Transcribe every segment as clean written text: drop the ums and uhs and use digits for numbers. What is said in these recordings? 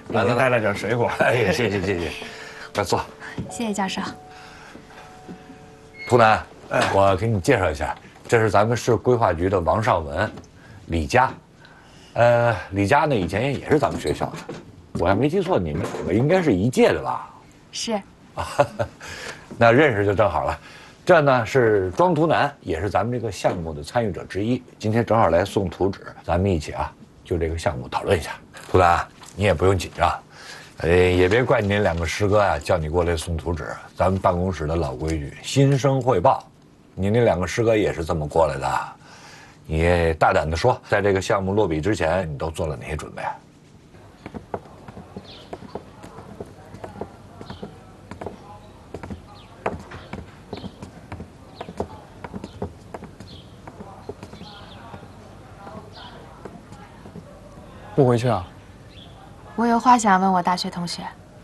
来来，带了点水果。 哎，谢谢谢谢，快坐。 谢谢教授。 图南，我给你介绍一下，这是咱们市规划局的王尚文，李佳。李佳呢以前也是咱们学校的，我要没记错，你们两个应该是一届的吧？ 是。 啊，那认识就正好了。这呢是庄图南，也是咱们这个项目的参与者之一。今天正好来送图纸，咱们一起啊就这个项目讨论一下。图南，你也不用紧张，也别怪你那两个师哥啊叫你过来送图纸。咱们办公室的老规矩，新生汇报。你那两个师哥也是这么过来的。你大胆地说，在这个项目落笔之前，你都做了哪些准备？ 不回去啊？ 我有话想问我大学同学。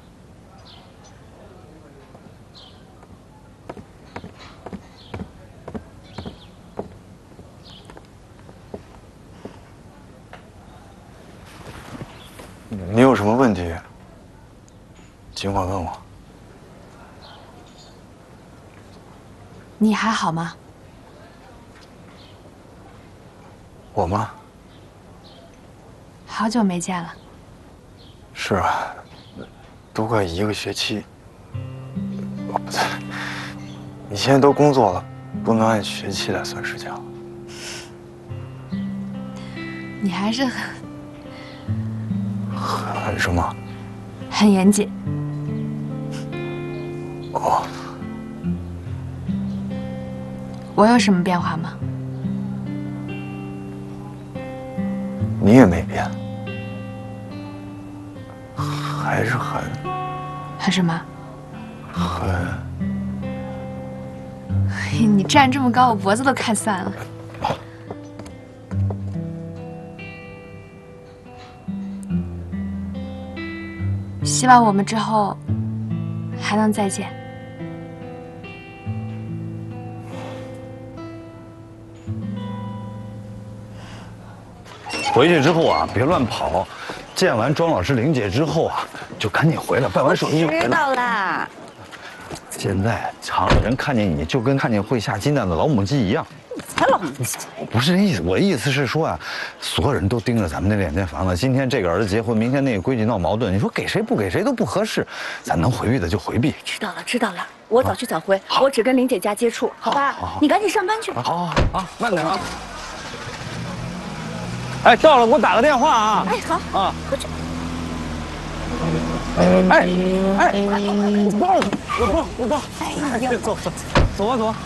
你有什么问题，尽管问我。 你还好吗？ 我吗？ 好久没见了。 是啊，都快1个学期。你现在都工作了，不能按学期来算时间了。 你还是很什么？ 很严谨。 哦。 我有什么变化吗？ 你也没变，还是很什么？ 很…… 你站这么高，我脖子都看散了。希望我们之后还能再见。 回去之后啊，别乱跑。见完庄老师、玲姐之后啊，就赶紧回来，办完手续就回来。 知道啦。 现在厂里人看见你就跟看见会下金蛋的老母鸡一样。 才老母鸡！ 不是这意思，我的意思是说啊，所有人都盯着咱们那2间房子。今天这个儿子结婚，明天那个闺女闹矛盾，你说给谁不给谁都不合适。咱能回避的就回避。 知道了，知道了。我早去早回，我只跟玲姐家接触，好吧？你赶紧上班去。 好，慢点啊。哎，到了，给我打个电话啊！ 哎，好啊，回去。 我包，我包。哎呀，走吧，走吧。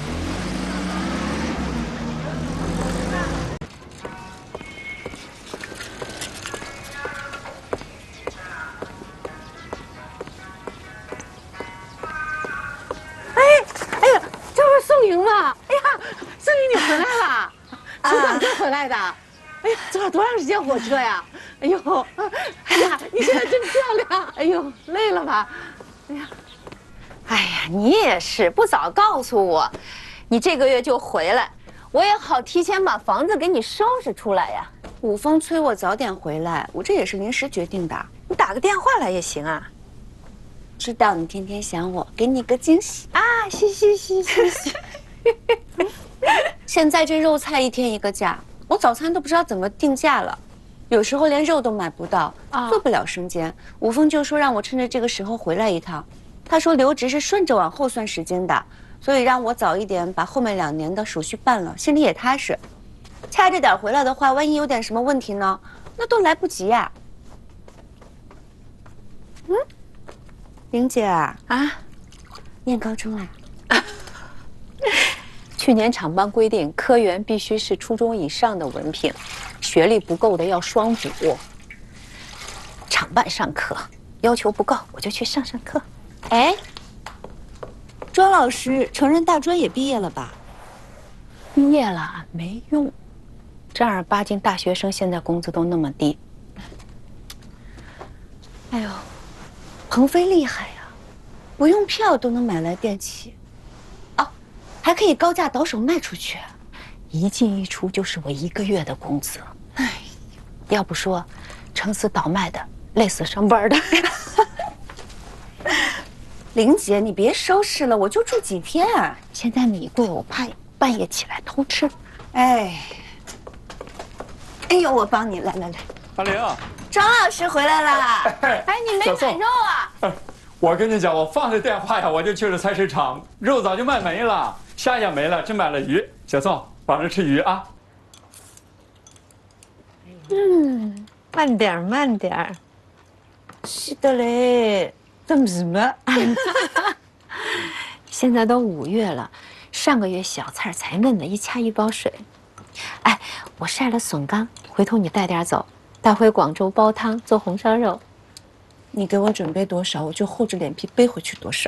哎呀，这不是宋莹吗？哎呀，宋莹你回来了，出短车回来的。哎呀，坐了多长时间火车呀？哎呦，哎呀，你现在真漂亮！哎呦，累了吧？哎呀， 哎呀，你也是不早告诉我，你这个月就回来，我也好提前把房子给你收拾出来呀。 武峰催我早点回来，我这也是临时决定的。 你打个电话来也行啊。 知道你天天想我，给你个惊喜啊！谢谢。 现在这肉菜1天1个价，我早餐都不知道怎么定价了，有时候连肉都买不到，做不了生煎。武峰就说让我趁着这个时候回来一趟，他说留职是顺着往后算时间的，所以让我早一点把后面2年的手续办了，心里也踏实。掐着点回来的话，万一有点什么问题呢，那都来不及呀。玲姐啊，念高中啊？ 去年厂办规定，科员必须是初中以上的文凭，学历不够的要双补。厂办上课要求不够，我就去上课。 哎，庄老师成人大专也毕业了吧？ 毕业了没用，正儿八经大学生现在工资都那么低。 哎呦，鹏飞厉害呀，不用票都能买来电器，还可以高价倒手卖出去， 一进一出就是我1个月的工资。哎，要不说撑死倒卖的累死上班的。 玲姐，你别收拾了，我就住几天。 现在米贵，我怕半夜起来偷吃。 哎呦，我帮你，来。 阿玲， 张老师回来啦！ 哎，你没买肉啊？ 我跟你讲，我放了电话呀，我就去了菜市场，肉早就卖没了，虾也没了，只买了鱼。小宋，晚上吃鱼啊。 慢点，慢点。 是的嘞，怎么？ 现在都5月了，上个月小菜才嫩呢，一掐1包水。哎，我晒了笋干，回头你带点走，带回广州煲汤做红烧肉。 你给我准备多少，我就厚着脸皮背回去多少。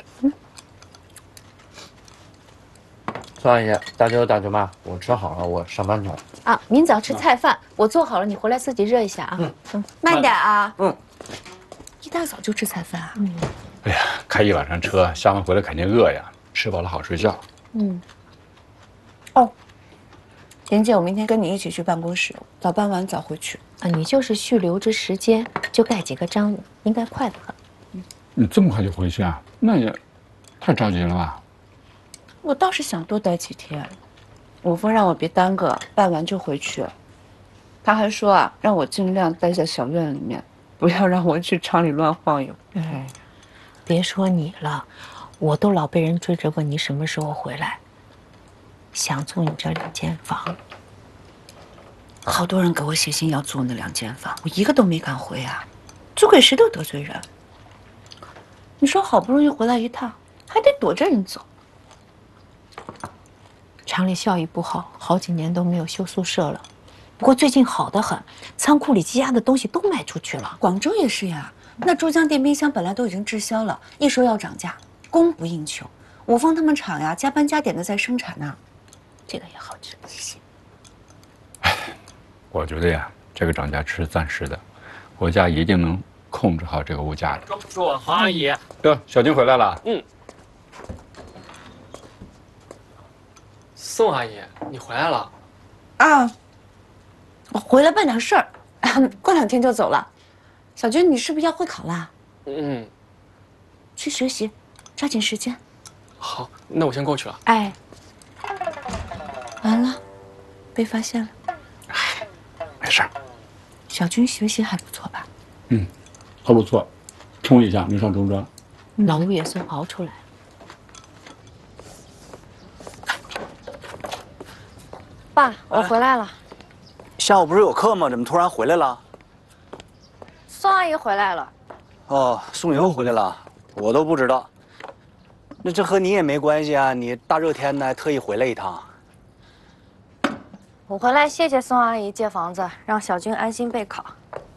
宋阿姨，大舅大舅妈，我吃好了，我上班去了。 啊，明早吃菜饭，我做好了，你回来自己热一下啊。 慢点啊。 一大早就吃菜饭啊？ 哎呀，开一晚上车，下班回来肯定饿呀，吃饱了好睡觉。 玲姐，我明天跟你一起去办公室，早办完早回去。 啊，你就是续留着时间，就盖几个章子，应该快得很。 你这么快就回去啊？那也太着急了吧？ 我倒是想多待几天，武峰让我别耽搁，办完就回去。他还说啊，让我尽量待在小院里面，不要让我去厂里乱晃悠。 别说你了，我都老被人追着问你什么时候回来。想租你这2间房， 好多人给我写信要租那2间房，我一个都没敢回啊，租给谁都得罪人。你说好不容易回来一趟，还得躲着人走。 厂里效益不好，好几年都没有修宿舍了。不过最近好得很，仓库里积压的东西都卖出去了。 广州也是呀，那珠江电冰箱本来都已经滞销了，一说要涨价，供不应求。武峰他们厂呀，加班加点的在生产呢。这个也好吃，谢谢。 我觉得呀，这个涨价只是暂时的，国家一定能控制好这个物价的。 说黄阿姨， 哟，小军回来了。 宋阿姨，你回来了。 啊，我回来办点事儿，过2天就走了。小军，你是不是要会考啦？去学习，抓紧时间。 好，那我先过去了。 哎， 完了，被发现了。 没事儿。 小军学习还不错吧？ 还不错，冲一下能上中专。 老陆也算熬出来了。 爸，我回来了。 下午不是有课吗？怎么突然回来了？ 宋阿姨回来了。 哦，宋莹回来了，我都不知道。那这和你也没关系啊，你大热天的还特意回来一趟。 我回来谢谢宋阿姨借房子，让小军安心备考。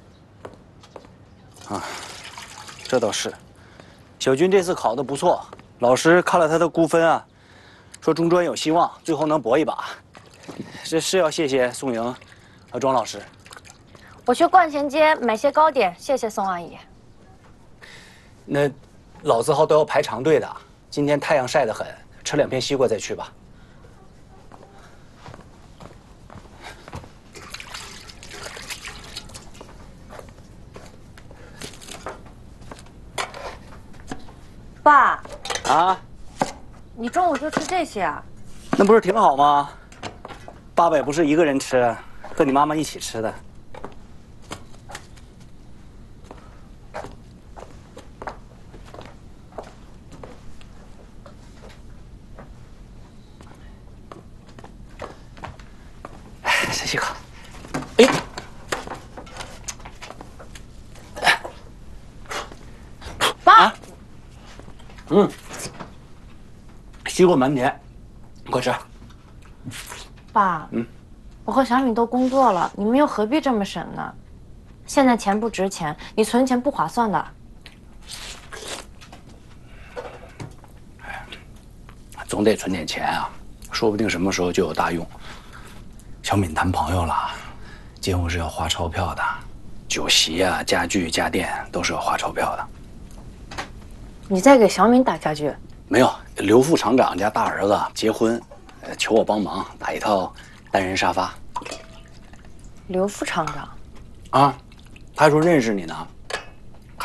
这倒是，小军这次考得不错，老师看了他的估分啊，说中专有希望，最后能搏一把。这是要谢谢宋莹和庄老师。 我去冠前街买些糕点，谢谢宋阿姨。 那老字号都要排长队的，今天太阳晒得很，吃2片西瓜再去吧。 爸， 啊， 你中午就吃这些啊？ 那不是挺好吗？爸爸也不是一个人吃，和你妈妈一起吃的。再去口。哎， 爸， 西瓜满甜，快吃。 爸，我和小敏都工作了，你们又何必这么省呢？现在钱不值钱，你存钱不划算的。 总得存点钱啊，说不定什么时候就有大用。小敏谈朋友了，结婚是要花钞票的，酒席啊、家具、家电都是要花钞票的。 你在给小敏打家具？ 没有，刘副厂长家大儿子结婚，求我帮忙打一套单人沙发。 刘副厂长， 啊，他说认识你呢，